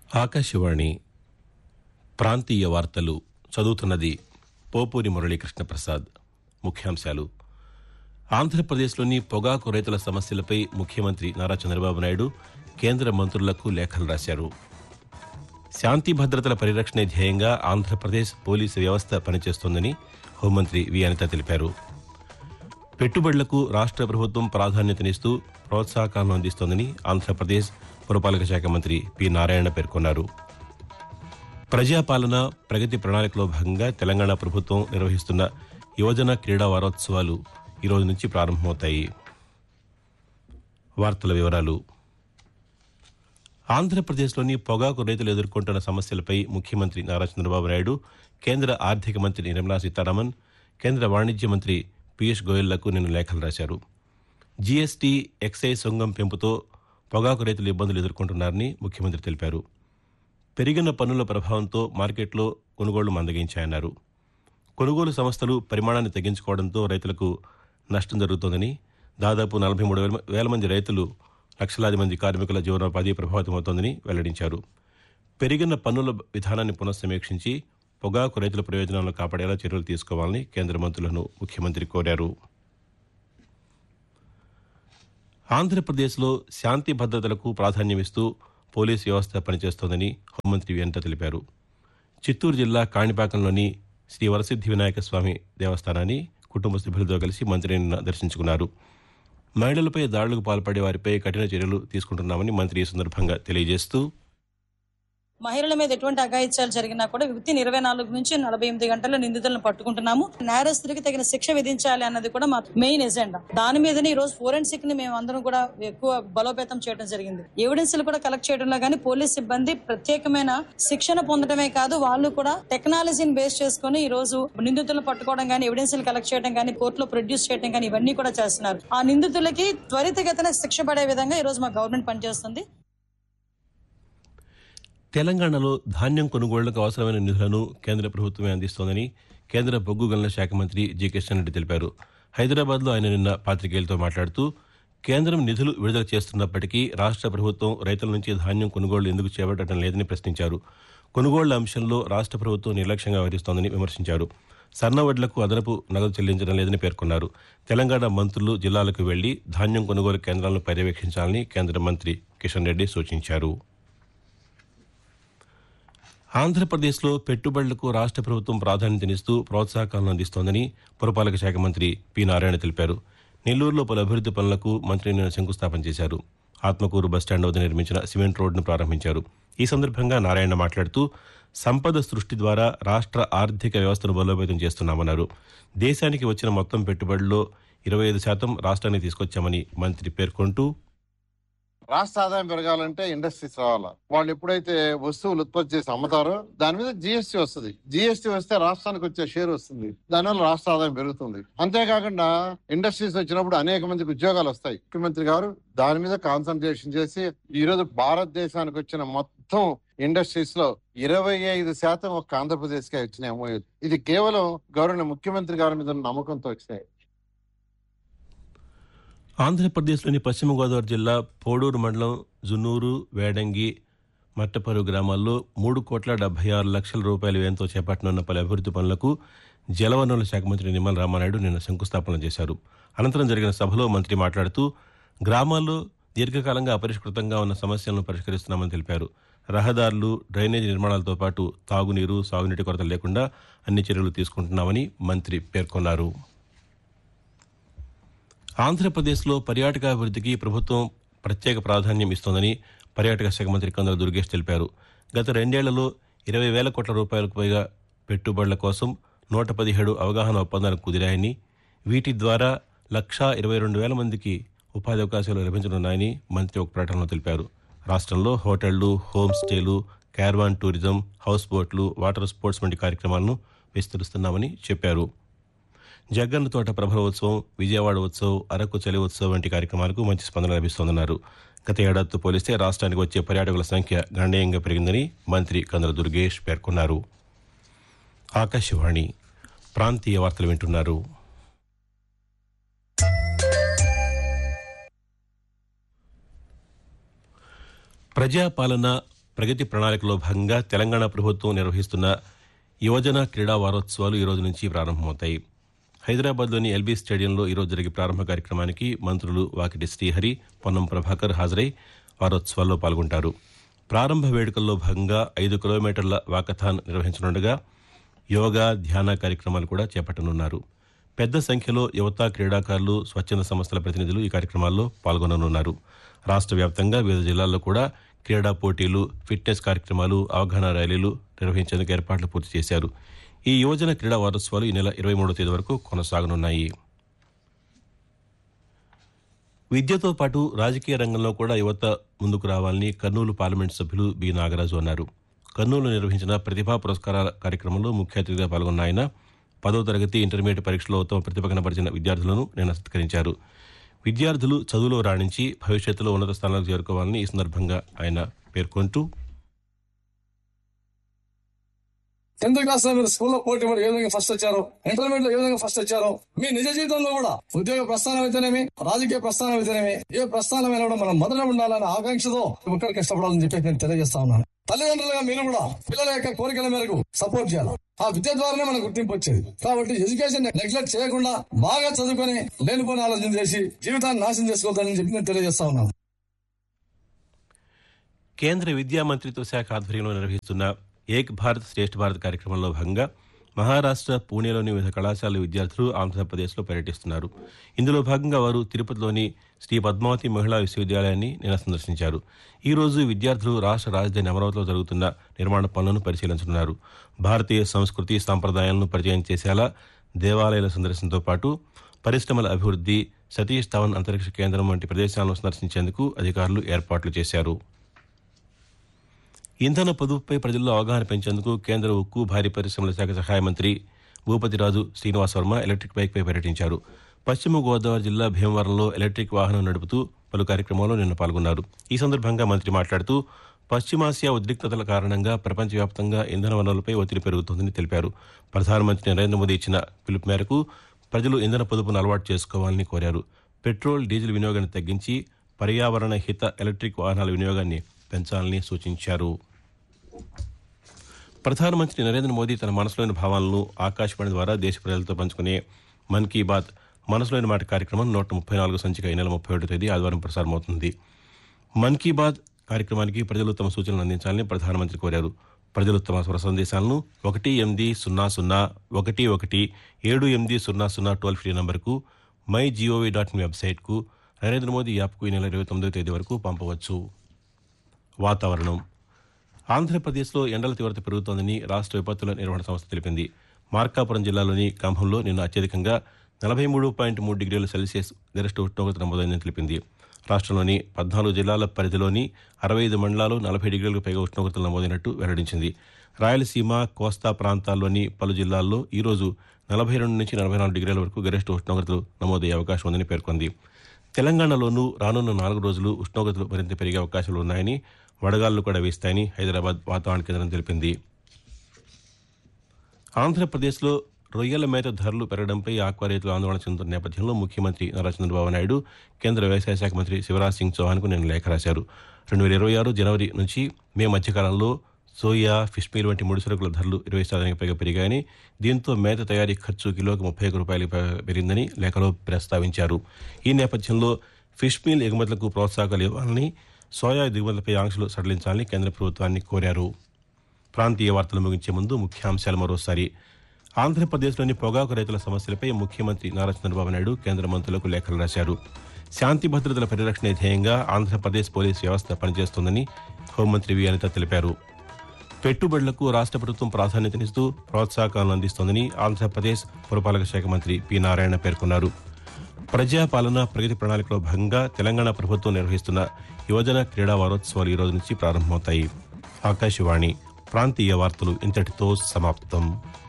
ఆకాశవాణి ప్రాంతీయ వార్తలు చదువుతున్నది పోపూరి మురళీకృష్ణ ప్రసాద్. ముఖ్యాంశాలు. ఆంధ్రప్రదేశ్లోని పొగాకు రైతుల సమస్యలపై ముఖ్యమంత్రి నారా చంద్రబాబు నాయుడు కేంద్ర మంత్రులకు లేఖలు రాశారు. శాంతి భద్రతల పరిరక్షణే ధ్యేయంగా ఆంధ్రప్రదేశ్ పోలీసు వ్యవస్థ పనిచేస్తోందని హోంమంత్రి వి అనిత తెలిపారు. పెట్టుబడులకు రాష్ట్ర ప్రభుత్వం ప్రాధాన్యతనిస్తూ ప్రోత్సాహకాలను అందిస్తోందని ఆంధ్రప్రదేశ్ పురపాలక శాఖ మంత్రి పి నారాయణ పేర్కొన్నారు. ప్రజాపాలన ప్రగతి ప్రణాళికలో భాగంగా తెలంగాణ ప్రభుత్వం నిర్వహిస్తున్న యువజన క్రీడా వారోత్సవాలు ఈ రోజు నుంచి ప్రారంభమవుతాయి. వార్తల వివరాలు. ఆంధ్రప్రదేశ్లోని పొగాకు రైతులు ఎదుర్కొంటున్న సమస్యలపై ముఖ్యమంత్రి నారా చంద్రబాబు నాయుడు కేంద్ర ఆర్థిక మంత్రి నిర్మలా సీతారామన్, కేంద్ర వాణిజ్య మంత్రి పీయూష్ గోయల్లకు నిన్న లేఖలు రాశారు. జీఎస్టీ, ఎక్సైజ్ సుంగం పెంపుతో పొగాకు రైతులు ఇబ్బందులు ఎదుర్కొంటున్నారని ముఖ్యమంత్రి తెలిపారు. పెరిగిన పన్నుల ప్రభావంతో మార్కెట్లో కొనుగోళ్లు మందగించాయన్నారు. కొనుగోలు సంస్థలు పరిమాణాన్ని తగ్గించుకోవడంతో రైతులకు నష్టం జరుగుతోందని, దాదాపు 43,000 మంది రైతులు, లక్షలాది మంది కార్మికుల జీవనోపాధి ప్రభావితమవుతోందని వెల్లడించారు. పెరిగిన పన్నుల విధానాన్ని పునఃసమీక్షించి పొగాకు రైతుల ప్రయోజనాలను కాపాడేలా చర్యలు తీసుకోవాలని కేంద్ర మంత్రులను ముఖ్యమంత్రి కోరారు. ఆంధ్రప్రదేశ్లో శాంతి భద్రతలకు ప్రాధాన్యమిస్తూ పోలీసు వ్యవస్థ పనిచేస్తోందని హోంమంత్రి వి అనిత తెలిపారు. చిత్తూరు జిల్లా కాణిపాకంలోని శ్రీ వరసిద్ది వినాయక స్వామి దేవస్థానాన్ని కుటుంబ సభ్యులతో కలిసి మంత్రి నిన్న దర్శించుకున్నారు. మహిళలపై దాడులకు పాల్పడే వారిపై కఠిన చర్యలు తీసుకుంటున్నామని మంత్రి ఈ సందర్భంగా తెలియజేస్తూ, మహిళల మీద ఎటువంటి అఘాయిత్యాలు జరిగినా కూడా వితిన్ 24 నుంచి 48 గంటల్లో నిందితులను పట్టుకుంటున్నాము. నేరస్తుడికి తగిన శిక్ష విధించాలి అన్నది కూడా మా మెయిన్ ఎజెండా. దాని మీదనే ఈ రోజు ఫోరెన్సిక్ ని మేము అందరం కూడా ఎక్కువ బలోపేతం చేయడం జరిగింది. ఎవిడెన్స్ కూడా కలెక్ట్ చేయడంలో కానీ పోలీస్ సిబ్బంది ప్రత్యేకమైన శిక్షణ పొందడమే కాదు, వాళ్ళు కూడా టెక్నాలజీని బేస్ చేసుకుని ఈ రోజు నిందితులను పట్టుకోవడం కానీ, ఎవిడెన్స్ కలెక్ట్ చేయడం కానీ, కోర్టులో ప్రొడ్యూస్ చేయడం కానీ ఇవన్నీ కూడా చేస్తున్నారు. ఆ నిందితులకి త్వరితగతిన శిక్ష పడే విధంగా ఈ రోజు మా గవర్నమెంట్ పనిచేస్తుంది. తెలంగాణలో ధాన్యం కొనుగోళ్లకు అవసరమైన నిధులను కేంద్ర ప్రభుత్వమే అందిస్తోందని కేంద్ర బొగ్గు గనుల శాఖ మంత్రి జి కిషన్ రెడ్డి తెలిపారు. హైదరాబాద్లో ఆయన నిన్న పాతికేయులతో మాట్లాడుతూ, కేంద్రం నిధులు విడుదల చేస్తున్నప్పటికీ రాష్ట్ర ప్రభుత్వం రైతుల నుంచి ధాన్యం కొనుగోళ్లు ఎందుకు చేపట్టడం లేదని ప్రశ్నించారు. కొనుగోళ్ల అంశంలో రాష్ట్ర ప్రభుత్వం నిర్లక్ష్యంగా వ్యవహరిస్తోందని విమర్శించారు. సన్నవడ్లకు అదనపు నగదు చెల్లించడం లేదని పేర్కొన్నారు. తెలంగాణ మంత్రులు జిల్లాలకు వెళ్లి ధాన్యం కొనుగోలు కేంద్రాలను పర్యవేక్షించాలని కేంద్ర మంత్రి కిషన్ రెడ్డి సూచించారు. ఆంధ్రప్రదేశ్లో పెట్టుబడులకు రాష్ట్ర ప్రభుత్వం ప్రాధాన్యతనిస్తూ ప్రోత్సాహకాలను అందిస్తోందని పురపాలక శాఖ మంత్రి పి నారాయణ తెలిపారు. నెల్లూరులో పలు అభివృద్ది పనులకు మంత్రి నిన్న శంకుస్థాపన చేశారు. ఆత్మకూరు బస్టాండ్ వద్ద నిర్మించిన సిమెంట్ రోడ్డును ప్రారంభించారు. ఈ సందర్భంగా నారాయణ మాట్లాడుతూ, సంపద సృష్టి ద్వారా రాష్ట్ర ఆర్థిక వ్యవస్థను బలోపేతం చేస్తున్నామన్నారు. దేశానికి వచ్చిన మొత్తం పెట్టుబడుల్లో 25% రాష్ట్రానికి తీసుకొచ్చామని మంత్రి పేర్కొంటూ, రాష్ట్ర ఆదాయం పెరగాలంటే ఇండస్ట్రీస్ రావాలా. వాళ్ళు ఎప్పుడైతే వస్తువులు ఉత్పత్తి చేసి అమ్ముతారో దాని మీద జిఎస్టీ వస్తుంది. జిఎస్టీ వస్తే రాష్ట్రానికి వచ్చే షేర్ వస్తుంది. దానివల్ల రాష్ట్ర ఆదాయం పెరుగుతుంది. అంతేకాకుండా ఇండస్ట్రీస్ వచ్చినప్పుడు అనేక మందికి ఉద్యోగాలు వస్తాయి. ముఖ్యమంత్రి గారు దాని మీద కాన్సన్ట్రేషన్ చేసి ఈ రోజు భారతదేశానికి వచ్చిన మొత్తం ఇండస్ట్రీస్ లో 25% ఒక్క ఆంధ్రప్రదేశ్ కే వచ్చినాయి. ఇది కేవలం గౌరవ ముఖ్యమంత్రి గారి మీద నమ్మకంతో వచ్చినాయి. ఆంధ్రప్రదేశ్లోని పశ్చిమ గోదావరి జిల్లా పోడూరు మండలం జున్నూరు, వేడంగి, మట్టపరు గ్రామాల్లో 3,76,00,000 రూపాయల వ్యయంతో చేపట్టనున్న పలు అభివృద్ది పనులకు జలవనరుల శాఖ మంత్రి నిమ్మల రామానాయుడు నిన్న శంకుస్థాపన చేశారు. అనంతరం జరిగిన సభలో మంత్రి మాట్లాడుతూ, గ్రామాల్లో దీర్ఘకాలంగా అపరిష్కృతంగా ఉన్న సమస్యలను పరిష్కరిస్తున్నామని తెలిపారు. రహదారులు, డ్రైనేజీ నిర్మాణాలతో పాటు తాగునీరు, సాగునీటి కొరత లేకుండా అన్ని చర్యలు తీసుకుంటున్నామని మంత్రి పేర్కొన్నారు. ఆంధ్రప్రదేశ్లో పర్యాటకాభివృద్ధికి ప్రభుత్వం ప్రత్యేక ప్రాధాన్యం ఇస్తోందని పర్యాటక శాఖ మంత్రి కందుల దుర్గేష్ తెలిపారు. గత 2 ఏళ్లలో 20,000 కోట్ల రూపాయలకు పైగా పెట్టుబడుల కోసం 117 అవగాహన ఒప్పందాలు కుదిరాయని, వీటి ద్వారా 1,22,000 మందికి ఉపాధి అవకాశాలు లభించనున్నాయని మంత్రి ఒక ప్రకటనలో తెలిపారు. రాష్ట్రంలో హోటళ్లు, హోమ్ స్టేలు, క్యారవాన్ టూరిజం, హౌస్ బోట్లు, వాటర్ స్పోర్ట్స్ వంటి కార్యక్రమాలను విస్తరిస్తున్నామని చెప్పారు. జగ్గన్న తోట ప్రభల ఉత్సవం, విజయవాడ ఉత్సవం, అరకు చలి ఉత్సవం వంటి కార్యక్రమాలకు మంచి స్పందన లభిస్తోందన్నారు. గత ఏడాదితో పోలిస్తే రాష్ట్రానికి వచ్చే పర్యాటకుల సంఖ్య గణనీయంగా పెరిగిందని మంత్రి కందుల దుర్గేష్ పేర్కొన్నారు. ఆకాశవాణి ప్రాంతీయ వార్తలు వింటున్నారు. ప్రజాపాలన ప్రగతి ప్రణాళికలో భాగంగా తెలంగాణ ప్రభుత్వం నిర్వహిస్తున్న యువజన క్రీడా వారోత్సవాలు ఈ రోజు నుంచి ప్రారంభమవుతాయి. హైదరాబాద్లోని ఎల్బీ స్టేడియంలో ఈరోజు జరిగే ప్రారంభ కార్యక్రమానికి మంత్రులు వాకిటి శ్రీహరి, పొన్నం ప్రభాకర్ హాజరై వారోత్సవాల్లో పాల్గొంటారు. ప్రారంభ వేడుకల్లో భాగంగా 5 కిలోమీటర్ల వాకథాన్ నిర్వహించనుండగా యోగా, ధ్యాన కార్యక్రమాలు కూడా చేపట్టనున్నారు. పెద్ద సంఖ్యలో యువత, క్రీడాకారులు, స్వచ్ఛంద సంస్థల ప్రతినిధులు ఈ కార్యక్రమాల్లో పాల్గొననున్నారు. రాష్ట్ర వ్యాప్తంగా వివిధ జిల్లాల్లో కూడా క్రీడా పోటీలు, ఫిట్నెస్ కార్యక్రమాలు, అవగాహన ర్యాలీలు నిర్వహించేందుకు ఏర్పాట్లు పూర్తి చేశారు. ఈ యువజన క్రీడా వారోత్సవాలు ఈ నెల 23వ తేదీ వరకు కొనసాగనున్నాయి. విద్యతో పాటు రాజకీయ రంగంలో కూడా యువత ముందుకు రావాలని కర్నూలు పార్లమెంటు సభ్యులు బి నాగరాజు అన్నారు. కర్నూలు నిర్వహించిన ప్రతిభా పురస్కారాల కార్యక్రమంలో ముఖ్య అతిథిగా పాల్గొన్న ఆయన 10వ తరగతి, ఇంటర్మీడియట్ పరీక్షలో ఉత్తమ ప్రతిభ కనబరిచిన విద్యార్థులను నిన్న సత్కరించారు. విద్యార్థులు చదువులో రాణించి భవిష్యత్తులో ఉన్నత స్థానాలకు చేరుకోవాలని ఈ సందర్భంగా ఆయన పేర్కొంటూ, 10th క్లాస్ లో మీరు స్కూల్లో పోటీ పడి ఏ విధంగా ఫస్ట్ వచ్చారో, ఇంటర్మీడియట్ లో ఏ విధంగా ఫస్ట్ వచ్చారో, మీ నిజ జీవితంలో కూడా ఉద్యోగ ప్రస్థానం అయితేనేమి, రాజకీయ ప్రస్థానం అయితేనేమి, ఏ ప్రస్థానమైనా కూడా మనం మొదట ఉండాలనే ఆకాంక్షతో ఒక్కరికి కష్టపడాలని చెప్పి నేను తెలియజేస్తా ఉన్నాను. తల్లిదండ్రులుగా మీరు కూడా పిల్లల యొక్క కోరికల మేరకు సపోర్ట్ చేయాలి. ఆ విద్య ద్వారానే మనకు గుర్తింపు వచ్చేది. కాబట్టి ఎడ్యుకేషన్ నెగ్లెక్ట్ చేయకుండా బాగా చదువుకొని లేనిపోని ఆలోచన చేసి జీవితాన్ని నాశనం చేసుకోవద్దని చెప్పి నేను తెలియజేస్తా ఉన్నాను. కేంద్ర విద్యా మంత్రిత్వ శాఖ ఆధ్వర్యంలో నిర్వహిస్తున్న ఏక్ భారత్ శ్రేష్ఠ భారత్ కార్యక్రమంలో భాగంగా మహారాష్ట్ర పూణేలోని వివిధ కళాశాల విద్యార్థులు ఆంధ్రప్రదేశ్లో పర్యటిస్తున్నారు. ఇందులో భాగంగా వారు తిరుపతిలోని శ్రీ పద్మావతి మహిళా విశ్వవిద్యాలయాన్ని నిన్న సందర్శించారు. ఈ రోజు విద్యార్థులు రాష్ట్ర రాజధాని అమరావతిలో జరుగుతున్న నిర్మాణ పనులను పరిశీలించనున్నారు. భారతీయ సంస్కృతి, సాంప్రదాయాలను పరిచయం చేసేలా దేవాలయాల సందర్శనతో పాటు పరిశ్రమల అభివృద్ధి, సతీష్ ధవన్ అంతరిక్ష కేంద్రం వంటి ప్రదేశాలను సందర్శించేందుకు అధికారులు ఏర్పాట్లు చేశారు. ఇంధన పొదుపుపై ప్రజల్లో అవగాహన పెంచేందుకు కేంద్ర ఉక్కు, భారీ పరిశ్రమల శాఖ సహాయ మంత్రి భూపతిరాజు శ్రీనివాస్ వర్మ ఎలక్ట్రిక్ బైక్పై పర్యటించారు. పశ్చిమ గోదావరి జిల్లా భీమవరంలో ఎలక్ట్రిక్ వాహనం నడుపుతూ పలు కార్యక్రమాల్లో నిన్న పాల్గొన్నారు. ఈ సందర్భంగా మంత్రి మాట్లాడుతూ, పశ్చిమాసియా ఉద్రిక్తతల కారణంగా ప్రపంచవ్యాప్తంగా ఇంధన వనరులపై ఒత్తిడి పెరుగుతోందని తెలిపారు. ప్రధానమంత్రి నరేంద్ర మోదీ ఇచ్చిన పిలుపు మేరకు ప్రజలు ఇంధన పొదుపును అలవాటు చేసుకోవాలని కోరారు. పెట్రోల్, డీజిల్ వినియోగాన్ని తగ్గించి పర్యావరణ హిత ఎలక్ట్రిక్ వాహనాల వినియోగాన్ని పెంచాలని సూచించారు. ప్రధానమంత్రి నరేంద్ర మోదీ తన మనసులోని భావాలను ఆకాశవాణి ద్వారా దేశ ప్రజలతో పంచుకునే మన్ కీ బాత్ మనసులోని మాట కార్యక్రమం 134 సంచిక ఈ నెల 31వ తేదీ ఆదివారం ప్రసారమవుతుంది. మన్ కీ బాత్ కార్యక్రమానికి ప్రజలు తమ సూచనలు అందించాలని ప్రధానమంత్రి కోరారు. ప్రజలు తమ స్వర సందేశాలను 18001117800 టోల్ ఫ్రీ నంబర్కు, mygov.in వెబ్సైట్కు, నరేంద్ర మోదీ యాప్కు ఈ నెల 29వ తేదీ వరకు పంపవచ్చు. వాతావరణం. ఆంధ్రప్రదేశ్లో ఎండల తీవ్రత పెరుగుతోందని రాష్ట్ర విపత్తుల నిర్వహణ సంస్థ తెలిపింది. మార్కాపురం జిల్లాలోని కంభంలో నిన్న అత్యధికంగా 43.3 డిగ్రీల సెల్సియస్ గరిష్ట ఉష్ణోగ్రత నమోదైందని తెలిపింది. రాష్ట్రంలోని 14 జిల్లాల పరిధిలోని 65 మండలాలు 40 డిగ్రీలకు పైగా ఉష్ణోగ్రతలు నమోదైనట్టు వెల్లడించింది. రాయలసీమ, కోస్తా ప్రాంతాల్లోని పలు జిల్లాల్లో ఈరోజు 42 నుంచి 44 డిగ్రీల వరకు గరిష్ట ఉష్ణోగ్రతలు నమోదయ్యే అవకాశం ఉందని పేర్కొంది. తెలంగాణలోనూ రానున్న 4 రోజులు ఉష్ణోగ్రతలు మరింత పెరిగే అవకాశాలు ఉన్నాయని, వడగాళ్లు కూడా వీస్తాయని హైదరాబాద్ వాతావరణ కేంద్రం తెలిపింది. ఆంధ్రప్రదేశ్లో రొయ్యల మేత ధరలు పెరగడంపై ఆక్వా రైతులు ఆందోళన చెందుతున్న నేపథ్యంలో ముఖ్యమంత్రి నారా చంద్రబాబు నాయుడు కేంద్ర వ్యవసాయ శాఖ మంత్రి శివరాజ్ సింగ్ చౌహాన్కు నిన్న లేఖ రాశారు. 2026 జనవరి నుంచి మే మధ్యకాలంలో సోయా, ఫిష్ మీల్ వంటి ముడి సరుకుల ధరలు 20% పైగా పెరిగాయని, దీంతో మేత తయారీ ఖర్చు కిలోకి 31 రూపాయలకు పెరిగిందని లేఖలో ప్రస్తావించారు. ఈ నేపథ్యంలో ఫిష్ మీల్ ఎగుమతులకు ప్రోత్సాహకాలు ఇవ్వాలని, సోయా దిగుమతులపై ఆంక్షలు సడలించాలని కేంద్ర ప్రభుత్వాన్ని కోరారు. ప్రాంతీయ వార్తలు ముగించే ముందు ముఖ్యాంశాలు మరోసారి. ఆంధ్రప్రదేశ్లోని పొగాకు రైతుల సమస్యలపై ముఖ్యమంత్రి నారా చంద్రబాబు నాయుడు కేంద్ర మంత్రులకు లేఖలు రాశారు. శాంతి భద్రతల పరిరక్షణ ధ్యేయంగా ఆంధ్రప్రదేశ్ పోలీస్ వ్యవస్థ పనిచేస్తోందని హోంమంత్రి వి అనిత తెలిపారు. పెట్టుబడులకు రాష్ట్ర ప్రభుత్వం ప్రాధాన్యతనిస్తూ ప్రోత్సాహకాలను అందిస్తోందని ఆంధ్రప్రదేశ్ పురపాలక శాఖ మంత్రి పి నారాయణ పేర్కొన్నారు. ప్రజాపాలన ప్రగతి ప్రణాళికలో భాగంగా తెలంగాణ ప్రభుత్వం నిర్వహిస్తున్న యువజన క్రీడా వారోత్సవాలు ఈ రోజు నుంచి ప్రారంభమవుతాయి. ఆకాశవాణి ప్రాంతీయ వార్తలు ఇంతటితో సమాప్తం.